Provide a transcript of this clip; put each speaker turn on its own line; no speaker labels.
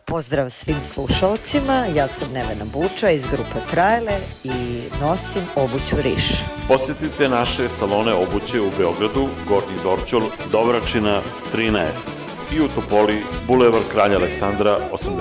Pozdrav svim slušalcima, ja sam Nevena Buča iz grupe Frajle i nosim obuću Riš.
Posjetite naše salone obuće u Beogradu, Gornji Dorćol, Dobračina 13 i u Topoli, Bulevar Kralja Aleksandra 80.